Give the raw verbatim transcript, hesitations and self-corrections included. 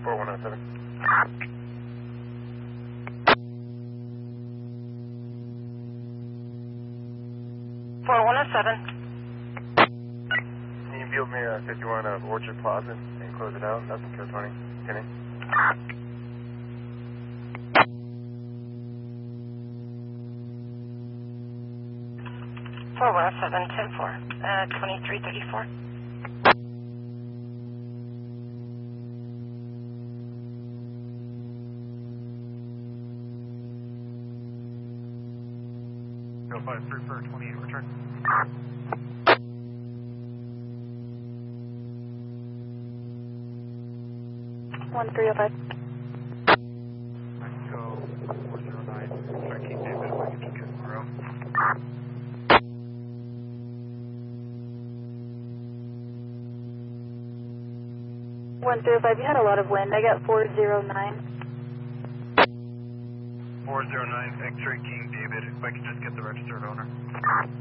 four one oh seven. four one oh seven. Can you build me a fifty-one of Orchard Plaza and close it out? Nothing Kill twenty. Kenny. four one oh seven, ten four, uh, twenty-three thirty-four. zero five three for twenty-eight, return. one three oh five. Mexico four zero nine, sorry, King David, if I can just get zero. one three oh five, you had a lot of wind. I got four zero nine. four zero nine, X-ray King David, if I can just get the registered owner.